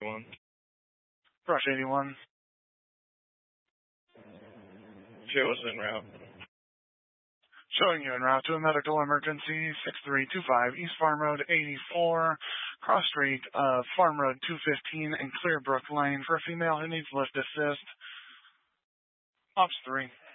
One. Brush 81. Show us en route. Showing you en route to a medical emergency, 6325 East Farm Road 84, cross street of Farm Road 215 and Clearbrook Lane for a female who needs lift assist. Ops 3.